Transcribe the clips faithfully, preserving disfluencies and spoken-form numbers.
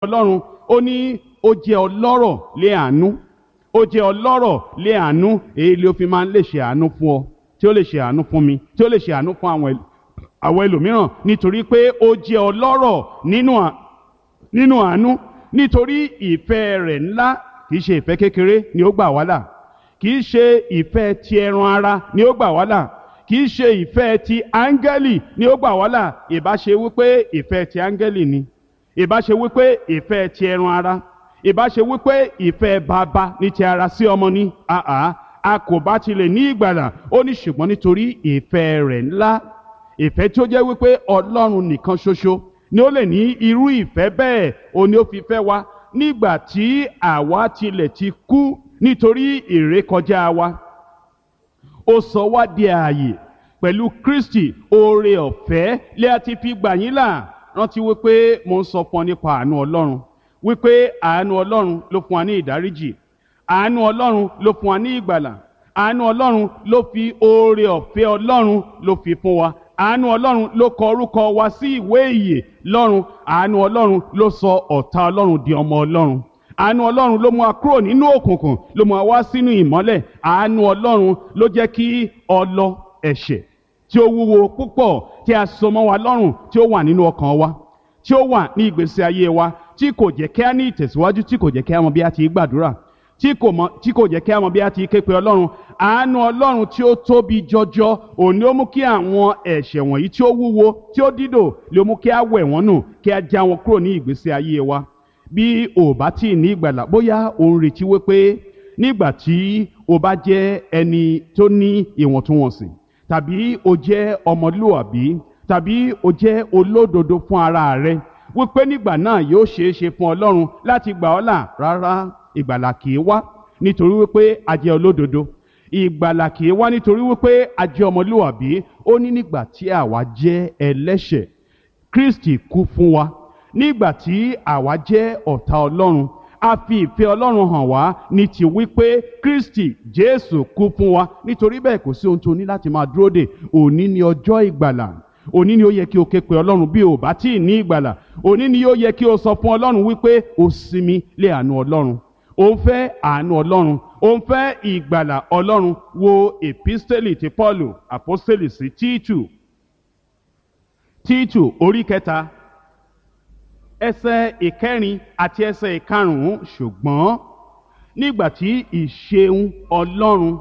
Ọlọ́run ó ní ó jẹ́ ọlọ́rọ̀ lé àánú, ó jẹ́ ọlọ́rọ̀ lé àánú, èyí ló fi máa ń lè ṣe àánú fún ọ, tí ó lè ṣe àánú fún mi, tí ó lè ṣe àánú fún àwọn ẹl- àwọn ẹlòmíràn, nítorí pé ó jẹ́ ọlọ́rọ̀ nínú à- nínú àánú, nítorí ìfẹ́ rẹ̀ ńlá, kìí ṣe ìfẹ́ kékeré ni ó gbà wá là, kìí ṣe ìfẹ́ ti ẹran ara ni ó gbà wá là, kìí ṣe ìfẹ́ ti áńgẹ́lì ni ó gbà wá là. Ìbá ṣe wípé ìfẹ́ ti áńgẹ́lì ni, ìbá ṣe wípé ìfẹ́ ti ẹran ara, ìbá ṣe wípé ìfẹ́ bàbá ní ti ara sí ọmọ ní, àá a kò bá tilẹ̀ ní ìgbàlà. Ó ní ṣùgbọ́n nítorí ìfẹ́ rẹ̀ ńlá, ìfẹ́ tí ó jẹ́ wípé Ọlọ́run nìkan ṣoṣo ni ó lè ní irú ìfẹ́ bẹ́ẹ̀, òun ni ó fi fẹ́ wa nígbà tí àwa tilẹ̀ ti kú nítorí ìrékọjá wa. Ó sọ wá di ààyè pẹ̀lú Kristi, oore ọ̀fẹ́ lé a ti fi gbà yín là. Rántí wípé mo ń sọ fún ọ nípa àánú Ọlọ́run, wípé àánú Ọlọ́run ló fún wa ní ìdáríjì, àánú Ọlọ́run ló fún wa ní ìgbàlà, àánú Ọlọ́run ló fi oore ọ̀fẹ́ Ọlọ́run ló fi fún wa, àánú Ọlọ́run ló kọ orúkọ wa sí ìwé ìyè lọ́run, àánú Ọlọ́run ló sọ ọ̀tá Ọlọ́run di ọmọ Ọlọ́run, àánú Ọlọ́run ló mú wa kúrò nínú òkùnkùn, ló mú wa wá sínú ìmọ́lẹ̀, àánú Ọlọ́run ló jẹ́ kí ọlọ ẹ̀ṣẹ̀ tí ó wúwo púpọ̀ tí a so mọ́ wa lọ́rùn, tí ó wà nínú ọkàn wa, tí ó wà ní ìgbésí ayé wa, tí kò jẹ́ kí a ní ìtẹ̀síwájú, tí kò jẹ́ kí a mọ bí a ti gbàdúrà, tí kò mọ tí kò jẹ́ kí a mọ bí a ti ké pe Ọlọ́run. Àánú Ọlọ́run tí ó tóbi jọjọ, òun ni ó mú kí àwọn ẹ̀ṣẹ̀ wọ̀nyí tí ó wúwo, tí ó dídò, lè mú kí a wẹ̀ wọ́n nù, kí a já wọn kúrò ní ìgbésí ayé wa. Bí o bá tí ì ní ìgbàlà, bóyá o ń retí wípé nígbà tí o bá jẹ́ ẹni tó ní ìwọ̀ntúnwọ̀nsì, tàbí o jẹ́ ọmọlúwàbí, tàbí o jẹ́ olódodo fún ara rẹ, wípé nígbà náà yóò ṣeé ṣe fún Ọlọ́run láti gbà ọ́ là. Rárá, ìgbàlà kì í wá nítorí wípé a jẹ́ olódodo, ìgbàlà kì í wá nítorí wípé a jẹ́ ọmọlúwàbí. Ó ní nígbà tí àwa jẹ́ ẹlẹ́ṣẹ̀, Kristi kú fún wa. Nígbà tí àwa jẹ́ ọ̀tá Ọlọ́run, a fi ìfẹ́ Ọlọ́run hàn wá ní ti wípé Kristi Jésù kú fún wa. Nítorí bẹ́ẹ̀ kò sí ohun tó ní láti máa dúró dè. Òní ni ọjọ́ ìgbàlà. Òní ni ó yẹ kí o ké pe Ọlọ́run bí o bá tí ì ní ìgbàlà. Òní ni ó yẹ kí o sọ fún Ọlọ́run wípé o sinmi lé àánú Ọlọ́run. Ó ń fẹ́ àánú Ọlọ́run, ó ń fẹ́ ìgbàlà Ọlọ́run. Wo èpísítélì ti Pọ́ọ̀lù àpọ́sítélì sí Tíítù, Tíítù orí kẹta, ẹsẹ̀ ìkẹrin àti ẹsẹ̀ ìkarùn-ún. Ṣùgbọ́n nígbà tí ìṣeun Ọlọ́run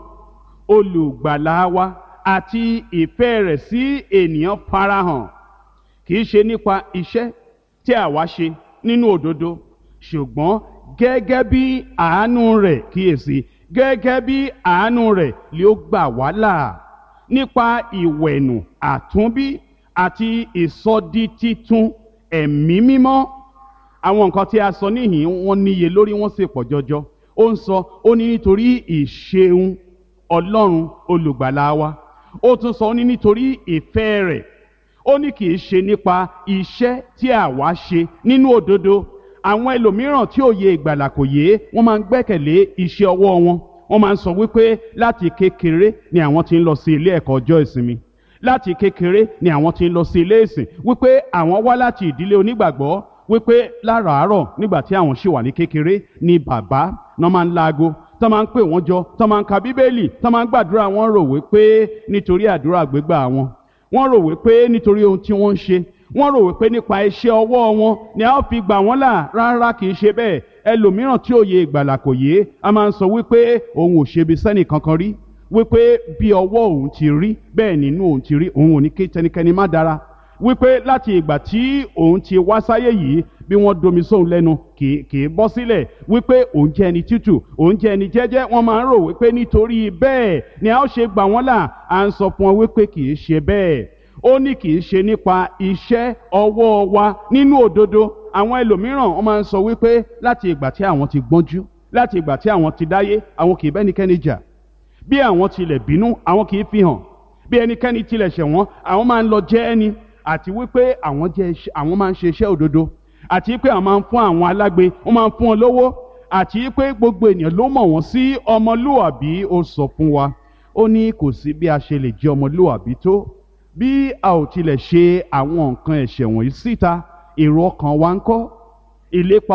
olùgbàlà wa àti ìfẹ́ rẹ̀ sí ènìyàn farahàn, kì í ṣe nípa iṣẹ́ tí àwa ṣe nínú òdodo, ṣùgbọ́n gẹ́gẹ́ bí àánú rẹ̀, kíyèsí, gẹ́gẹ́ bí àánú rẹ̀ lé ó gbà wá là nípa ìwẹ̀nù àtúnbí àti ìsọditítun ẹ̀mí mímọ́. Àwọn nǹkan tí a sọ níhìn wọ́n níye lórí, wọ́n sì pọ̀ jọjọ. Ó ń sọ, ó ní nítorí ìṣeun Ọlọ́run olùgbàlà wa. Ó tún sọ, ó ní nítorí ìfẹ́ rẹ̀. Ó ní kì í ṣe nípa iṣẹ́ tí àwa ṣe nínú òdodo. Àwọn ẹlòmíràn tí òye ìgbàlà kò yé, wọ́n máa ń gbẹ́kẹ̀lé iṣẹ́ ọwọ́ wọn. Wọ́n máa ń sọ wípé láti kékeré ni àwọn ti ń lọ sí ilé ẹ̀kọ́ ọjọ́ ìsinmi, láti kékeré ni àwọn ti ń lọ sí ilé ìsìn, wípé àwọn wá láti ìdílé onígbàgbọ́, wípé láràárọ̀ nígbà tí àwọn ṣì wà ní kékeré ni bàbá náà máa ń láago, tó máa ń pè wọ́n jọ, tó máa ń ka bíbélì, tó máa ń gbàdúrà. Wọ́n rò wípé nítorí àdúrà gbégbà wọn, wọ́n rò wípé nítorí ohun tí wọ́n ń ṣe, wọ́n rò wípé nípa iṣẹ́ ọwọ́ wọn ni a ó fi gbà wọ́n là. Rárá, kì í ṣe bẹ́ẹ̀. Ẹlòmíràn tí òye ìgbàlà kò yé, a máa ń sọ wípé òun ò ṣe bí sẹ́nì kankan rí, wípé bí ọwọ́ òun ti rí bẹ́ẹ̀ nínú òun ti rí, òun ò ní kí tẹnikẹ́ni má dára, wípé láti ìgbà tí òun ti wá sáyé yìí, bí wọ́n domi sóun lẹ́nu kì í bọ́ sílẹ̀, wípé òun jẹ́ ẹni tútù, òun jẹ́ ẹni jẹ́jẹ́. Wọ́n máa ń rò wípé nítorí bẹ́ẹ̀ ni a ó ṣe gbà wọ́n là. À ń sọ fún wọn wípé kì í ṣe bẹ́ẹ̀. Ó ní kì í ṣe nípa iṣẹ́ ọwọ́ wa nínú òdodo. Àwọn ẹlòmíràn wọ́n máa ń sọ wípé láti ìgbà tí àwọn ti gbọ́njú, láti ìgbà tí àwọn ti dáyé, àwọn kì í bẹ́nikẹ́ni jà. Bí àwọn tilẹ̀ bínú, àwọn kì í fi hàn. Bí ẹnikẹ́ni tilẹ̀ ṣẹ̀ wọ́n, àwọn máa ń lọ jẹ́ ẹni. Àti wípé àwọn jẹ́ àwọn máa ń ṣe iṣẹ́ òdodo. Àti wípé àwọn máa ń fún àwọn alágbe, wọ́n máa ń fún wọn lówó. Àti wípé gbogbo ènìyàn ló mọ̀ wọ́n sí ọmọlúwàbí. Ó sọ fún wa, ó ní kò sí bí a ṣe lè jẹ́ ọmọlúwàbí tó, bí a ò tilẹ̀ ṣe àwọn nǹkan ẹ̀ṣẹ̀ wọ̀nyí síta, èrò ọkàn wa ńkọ́? Ìlépa